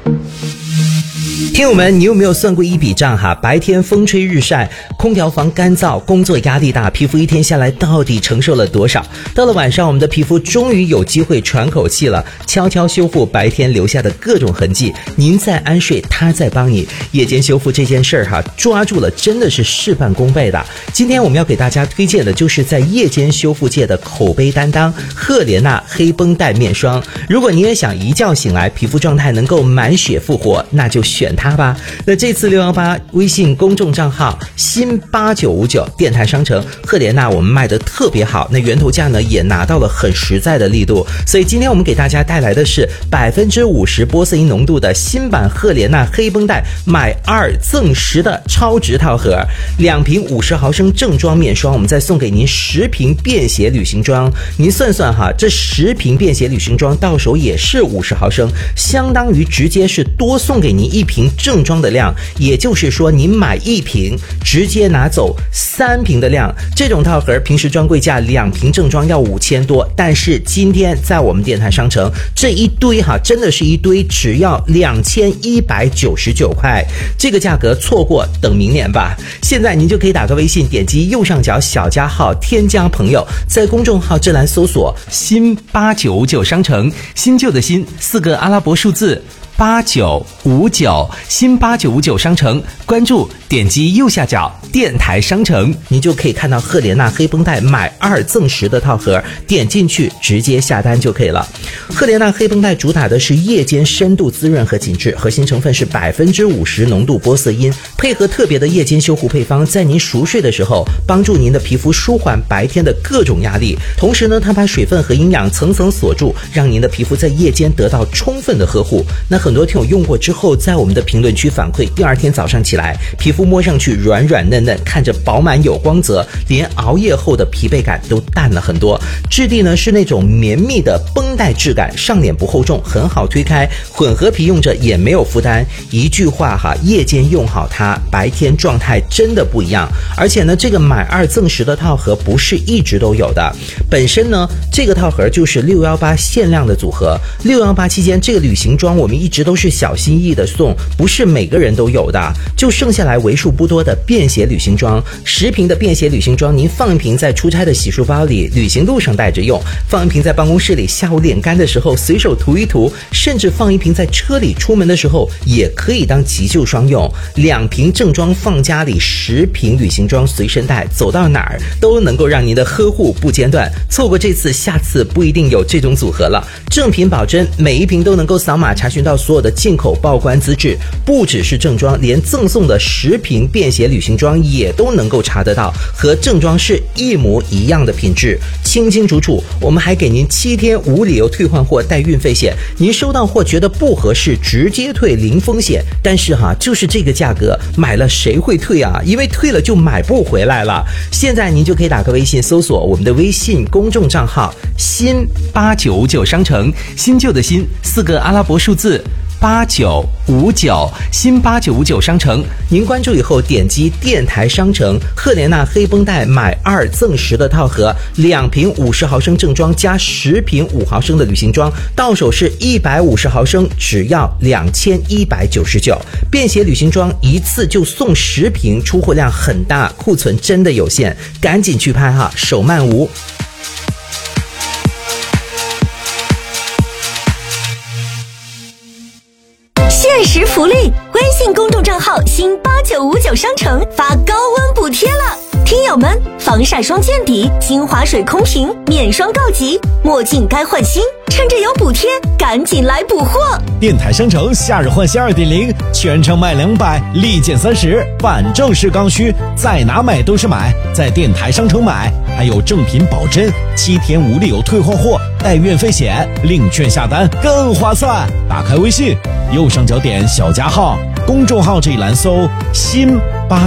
听友们，你有没有算过一笔账哈？白天风吹日晒，空调房干燥，工作压力大，皮肤一天下来到底承受了多少？到了晚上，我们的皮肤终于有机会喘口气了，悄悄修复白天留下的各种痕迹。您在安睡，他在帮你。夜间修复这件事儿哈，抓住了真的是事半功倍的。今天我们要给大家推荐的就是在夜间修复界的口碑担当——赫莲娜黑绷带面霜。如果你也想一觉醒来皮肤状态能够满血复活，那就选它吧。那这次618微信公众账号新8959电台商城赫莲娜我们卖的特别好，那源头价呢也拿到了很实在的力度，所以今天我们给大家带来的是50%玻色因浓度的新版赫莲娜黑绷带买2赠10的超值套盒，2瓶50毫升正装面霜，我们再送给您10瓶便携旅行装。您算算哈，这10瓶便携旅行装到手也是50毫升，相当于直接是多送给您1瓶正装的量，也就是说您买1瓶直接拿走3瓶的量。这种套盒平时专柜价2瓶正装要5000多，但是今天在我们电台商城这一堆哈，真的是一堆，只要2199块，这个价格错过等明年吧。现在您就可以打个微信，点击右上角小加号添加朋友，在公众号这栏搜索新8959商城，新旧的新4个阿拉伯数字8959新8959商城，关注点击右下角电台商城，您就可以看到赫莲娜黑绷带买2赠10的套盒，点进去直接下单就可以了。赫莲娜黑绷带主打的是夜间深度滋润和紧致，核心成分是50%浓度玻色因，配合特别的夜间修护配方，在您熟睡的时候帮助您的皮肤舒缓白天的各种压力，同时呢它把水分和营养层层锁住，让您的皮肤在夜间得到充分的呵护。那很多听友用过之后在我们的评论区反馈，第二天早上起来皮肤摸上去软软嫩嫩，看着饱满有光泽，连熬夜后的疲惫感都淡了很多。质地呢是那种绵密的绷带质感，上脸不厚重，很好推开，混合皮用着也没有负担。一句话哈，夜间用好它，白天状态真的不一样。而且呢这个买2赠10的套盒不是一直都有的，本身呢这个套盒就是618限量的组合。618期间这个旅行装我们一直都是小心翼翼的送，不是每个人都有的，就剩下来为数不多的便携旅行装。10瓶的便携旅行装，您放一瓶在出差的洗漱包里，旅行路上带着用，放一瓶在办公室里下午脸干的时候随手涂一涂，甚至放一瓶在车里出门的时候也可以当急救霜用。2瓶正装放家里，10瓶旅行装随身带，走到哪儿都能够让您的呵护不间断。错过这次，下次不一定有这种组合了。正品保真，每一瓶都能够扫码查询到所有的进口报关资质，不只是正装，连赠送的10瓶便携旅行装也都能够查得到，和正装是一模一样的品质，清清楚楚。我们还给您7天无理由退换货带运费险，您收到货觉得不合适直接退零风险。但是哈，就是这个价格买了谁会退啊？因为退了就买不回来了。现在您就可以打个微信搜索我们的微信公众账号新899商城，新旧的新4个阿拉伯数字8959新8959商城，您关注以后点击电台商城赫莲娜黑绷带买2赠10的套盒，2瓶50毫升正装加10瓶5毫升的旅行装，到手是150毫升，只要2199。便携旅行装一次就送10瓶，出货量很大，库存真的有限，赶紧去拍哈，手慢无。 限时福利，微信公众账号新8959商城发高温补贴了。听友们，防晒霜见底，精华水空瓶，面霜告急，墨镜该换新，趁着有补贴赶紧来补货。 电台商城夏日换新 2.0 全程卖200，立减30，反正是刚需，在哪买都是买，在电台商城买，还有正品保真，7天无理由退换货，带运费险，领券下单更划算。打开微信右上角点小加号，公众号这一栏搜新